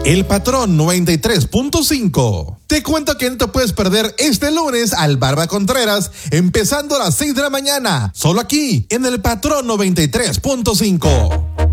El Patrón 93.5. Te cuento que no te puedes perder este lunes al Barba Contreras, empezando a las 6 de la mañana, solo aquí en El Patrón 93.5.